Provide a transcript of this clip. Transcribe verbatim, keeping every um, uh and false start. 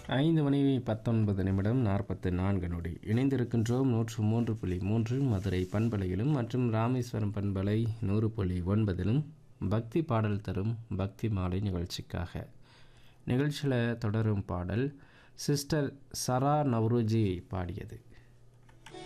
ஐந்து மணி பத்தொன்பது நிமிடம் நாற்பத்து நான்கு நொடி. இணைந்திருக்கின்றோம் நூற்று மூன்று புள்ளி மூன்று மதுரை பண்பலையிலும் மற்றும் ராமேஸ்வரம் பண்பலை நூறு புள்ளி ஒன்பதிலும் பக்தி பாடல் தரும் பக்தி மாலை நிகழ்ச்சிக்காக. நிகழ்ச்சியில் தொடரும் பாடல் சிஸ்டர் சரா நவ்ரோஜி பாடியது.